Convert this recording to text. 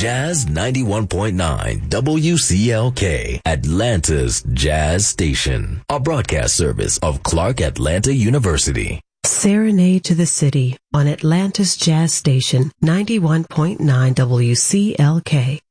Jazz 91.9 WCLK, Atlanta's Jazz Station. A broadcast service of Clark Atlanta University. Serenade to the City on Atlanta's Jazz Station 91.9 WCLK.